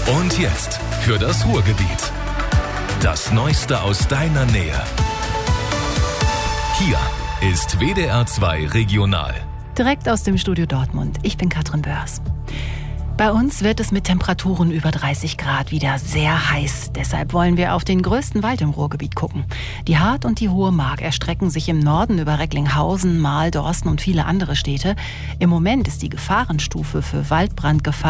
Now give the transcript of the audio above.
Und jetzt für das Ruhrgebiet. Das Neueste aus deiner Nähe. Hier ist WDR 2 Regional. Direkt aus dem Studio Dortmund. Ich bin Katrin Börs. Bei uns wird es mit Temperaturen über 30 Grad wieder sehr heiß. Deshalb wollen wir auf den größten Wald im Ruhrgebiet gucken. Die Hart und die Hohe Mark erstrecken sich im Norden über Recklinghausen, Marl, Dorsten und viele andere Städte. Im Moment ist die Gefahrenstufe für Waldbrandgefahr